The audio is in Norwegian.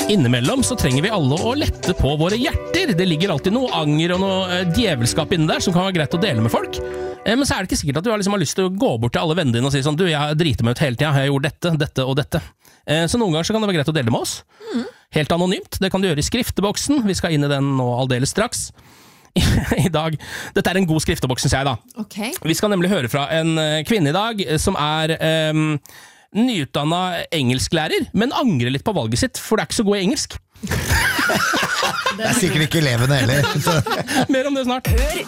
Innimellom så trenger vi alle å lette på våre hjerter. Det ligger alltid noe anger og noe djevelskap inne der som kan være greit å dele med folk. Men så er det ikke sikkert at du har lyst til å gå bort til alle vennene dine og si sånn, du, jeg driter meg ut hele tiden, jeg har gjort dette, dette og dette. Så noen ganger så kan det være greit å dele med oss. Helt anonymt, det kan du gjøre i skrifteboksen. Vi skal inn i den nå aldeles straks. I dag. Dette er en god skrifteboks, synes jeg da. Okay. Vi skal nemlig høre fra en kvinne i dag som er nyutdannet engelsklærer, men angrer litt på valget sitt, for det er ikke så god i engelsk. Det er sikkert ikke elevene heller. Mer om det snart. Hør